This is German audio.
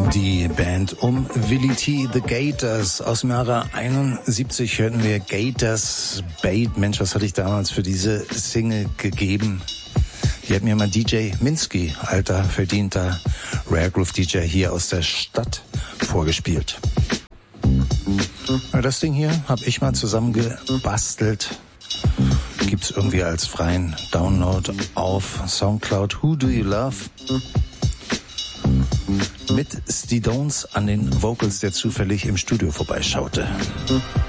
Die Band um Willie T, The Gators. Aus dem Jahre 71 hörten wir Gators Bait. Mensch, was hatte ich damals für diese Single gegeben? Die hat mir mal DJ Minsky, alter, verdienter Rare Groove DJ hier aus der Stadt, vorgespielt. Das Ding hier habe ich mal zusammengebastelt. Gibt's irgendwie als freien Download auf Soundcloud. Who Do You Love? Mit Stones an den Vocals, der zufällig im Studio vorbeischaute.